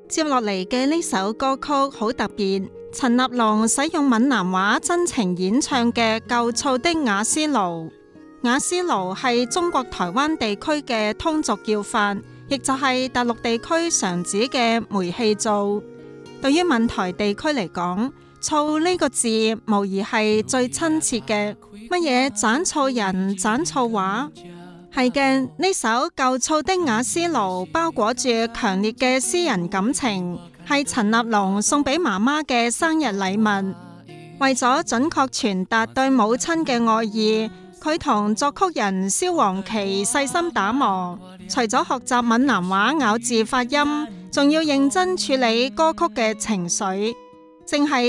接落嚟嘅呢首歌曲好特別，陳立農使用閩南話真情演唱嘅《舊醋的瓦斯爐》。瓦斯爐係中國台灣地區嘅通俗叫法，亦就係大陸地區常指嘅煤氣灶。對於閩台地區嚟講，醋呢個字無疑係最親切嘅。乜嘢斬醋人斬醋話？係嘅，呢首舊醋的瓦斯爐包裹住強烈嘅私人感情，係陳立農送俾媽媽嘅生日禮物。為咗準確傳達對母親嘅愛意，佢同作曲人蕭煌奇細心打磨，除咗學習閩南話咬字發音，仲要認真處理歌曲嘅情緒。正係